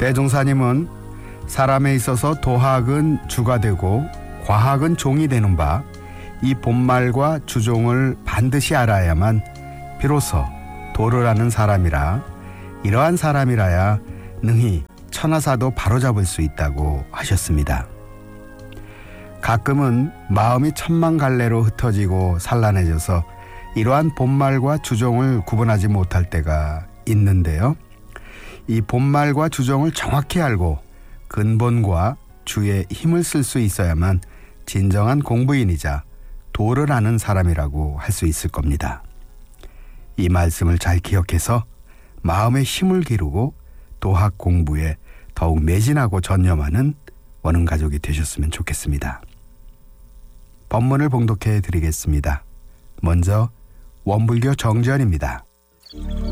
대종사님은 사람에 있어서 도학은 주가 되고 과학은 종이 되는 바, 이 본말과 주종을 반드시 알아야만 비로소 도를 아는 사람이라, 이러한 사람이라야 능히 천하사도 바로잡을 수 있다고 하셨습니다. 가끔은 마음이 천만갈래로 흩어지고 산란해져서 이러한 본말과 주종을 구분하지 못할 때가 있는데요. 이 본말과 주종을 정확히 알고 근본과 주의 힘을 쓸 수 있어야만 진정한 공부인이자 도를 아는 사람이라고 할 수 있을 겁니다. 이 말씀을 잘 기억해서 마음의 힘을 기르고 도학 공부에 더욱 매진하고 전념하는 원흥가족이 되셨으면 좋겠습니다. 법문을 봉독해 드리겠습니다. 먼저 원불교 정전입니다.